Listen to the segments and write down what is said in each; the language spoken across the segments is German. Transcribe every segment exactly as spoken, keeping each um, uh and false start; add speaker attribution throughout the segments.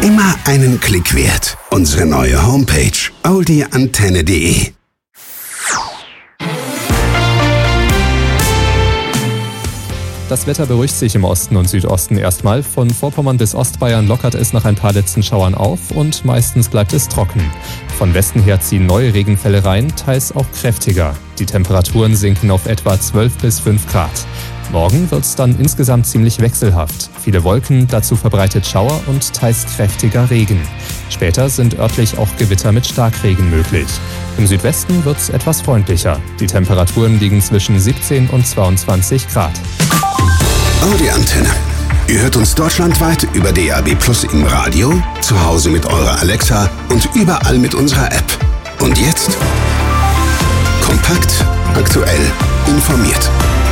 Speaker 1: Immer einen Klick wert. Unsere neue Homepage audioantenne punkt de.
Speaker 2: Das Wetter beruhigt sich im Osten und Südosten erstmal. Von Vorpommern bis Ostbayern lockert es nach ein paar letzten Schauern auf und meistens bleibt es trocken. Von Westen her ziehen neue Regenfälle rein, teils auch kräftiger. Die Temperaturen sinken auf etwa zwölf bis fünf Grad. Morgen wird es dann insgesamt ziemlich wechselhaft. Viele Wolken, dazu verbreitet Schauer und teils kräftiger Regen. Später sind örtlich auch Gewitter mit Starkregen möglich. Im Südwesten wird es etwas freundlicher. Die Temperaturen liegen zwischen siebzehn und zweiundzwanzig Grad.
Speaker 1: Audioantenne. Ihr hört uns deutschlandweit über D A B Plus im Radio, zu Hause mit eurer Alexa und überall mit unserer App. Und jetzt? Kompakt, aktuell, informiert.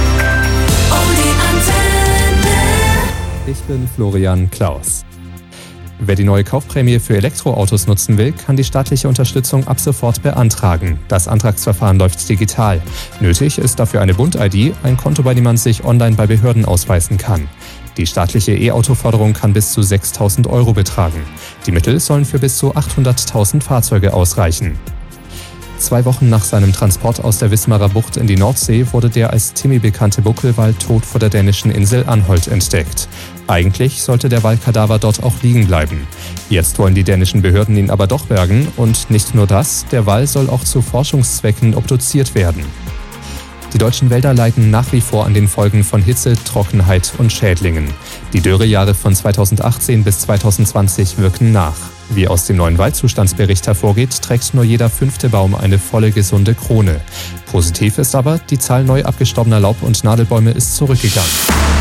Speaker 2: Ich bin Florian Klaus. Wer die neue Kaufprämie für Elektroautos nutzen will, kann die staatliche Unterstützung ab sofort beantragen. Das Antragsverfahren läuft digital. Nötig ist dafür eine Bund-I D, ein Konto, bei dem man sich online bei Behörden ausweisen kann. Die staatliche E-Auto-Förderung kann bis zu sechstausend Euro betragen. Die Mittel sollen für bis zu achthunderttausend Fahrzeuge ausreichen. Zwei Wochen nach seinem Transport aus der Wismarer Bucht in die Nordsee wurde der als Timmy bekannte Buckelwal tot vor der dänischen Insel Anholt entdeckt. Eigentlich sollte der Walkadaver dort auch liegen bleiben. Jetzt wollen die dänischen Behörden ihn aber doch bergen und nicht nur das, der Wal soll auch zu Forschungszwecken obduziert werden. Die deutschen Wälder leiden nach wie vor an den Folgen von Hitze, Trockenheit und Schädlingen. Die Dürrejahre von zweitausendachtzehn bis zweitausendzwanzig wirken nach. Wie aus dem neuen Waldzustandsbericht hervorgeht, trägt nur jeder fünfte Baum eine volle, gesunde Krone. Positiv ist aber, die Zahl neu abgestorbener Laub- und Nadelbäume ist zurückgegangen.